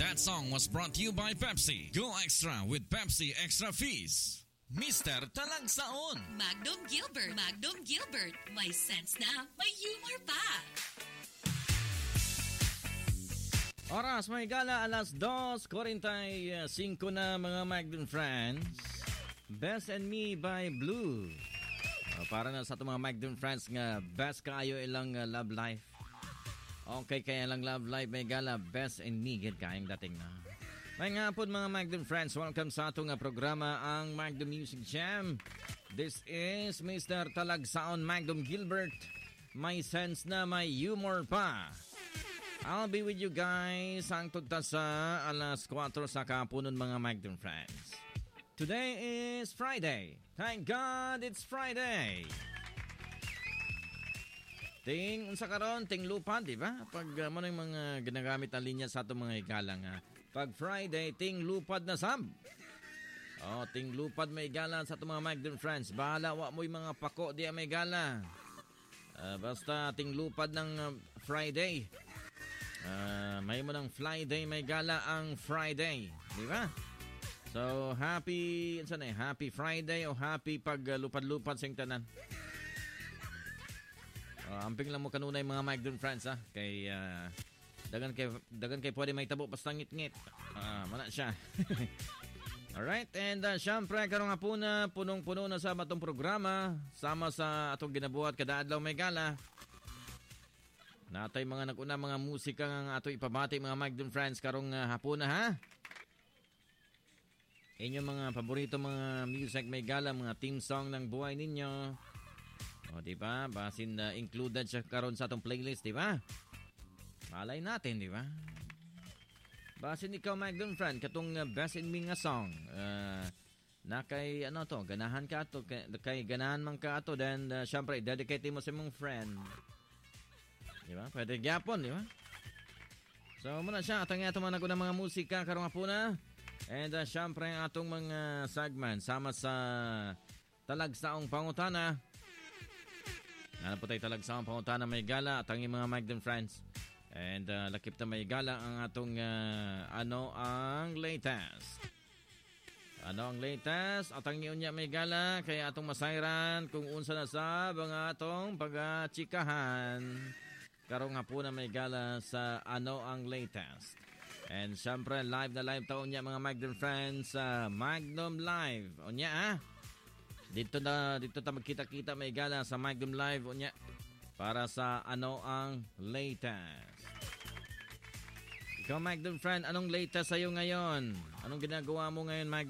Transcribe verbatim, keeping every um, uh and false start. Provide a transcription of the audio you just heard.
That song was brought to you by Pepsi. Go extra with Pepsi Extra Fizz. Mister Talagsaon. Magnum Gilbert. Magnum Gilbert. May sense na, may humor pa. Oras may gala, alas dos forty-five na mga Magnum friends. Best and Me by Blue. O, para na sa itong mga Magnum friends nga best kayo ilang uh, love life. Okay, kaya lang love life may gala, Best and Me gid kayang dating na. May nga po mga Magnum friends, welcome sa atong uh, programa ang Magnum Music Jam. This is Mister Talagsaon Magnum Gilbert. May sense na may humor pa. I'll be with you guys ang tugta sa alas kwatro sa kapunon mga Magnum friends. Today is Friday. Thank God it's Friday. Ting unsa karon ting lupa, di ba? Pag uh, mo yung mga ginagamit na linya sa atong mga higala nga. Pag Friday, ting lupad na sab. Oh, ting lupad may gala sa atong mga Magnum friends. Bahala wa mo yung mga pako di may gala. Uh, basta ting lupad ng uh, Friday. Uh, may mo ng Friday may gala ang Friday, di ba? So, happy, saan eh? Happy Friday o happy pag uh, lupad-lupad sa tanan. Uh, amping lang mo kanunay mga Magnum friends ha. Kay uh, dagan kay dagan kay pwede may tabo basta ngit-ngit. Ah, uh, mana siya. Alright, and uh, syempre karon nga po na punong-puno na sa atong programa sama sa atong ginabuhat kada adlaw may gala. Natay mga naguna mga musika nga ato ipabati mga Magnum friends karong uh, hapon na ha. Inyong mga paborito mga music may gala, mga theme song ng buhay ninyo. O di ba? Basin na uh, included siya karon sa atong playlist, di ba? Malay natin, di ba? Basin ikaw Magnum friend katong uh, Best in Me nga song. Uh, na kay ano to, ganahan ka to, kay, kay ganahan man ka to, then uh, syempre dedicate mo sa mong friend. Di ba? Pwede gyapon, di ba? So muna siya atong atong mga naguna mga musika karon nga po na. And uh, syempre ang atong mga segment sama sa Talagsaong Pangutana. Ano po tayo Talagsaong Pangutana may gala at ang mga Magnum friends. And uh, lakip na may gala ang atong uh, ano ang latest. Ano ang latest? At ang iyon niya may gala kaya atong masayran kung unsa na sa mga atong pag-chikahan. Karong nga po na may gala sa ano ang latest. And syempre live na live taon niya mga Magnum friends sa uh, Magnum Live. O niya ah. Dito na dito ta magkita-kita may gala sa Magnum Live o niya para sa ano ang latest. Ikaw Magnum friend, anong latest sa'yo ngayon? Anong ginagawa mo ngayon Magnum?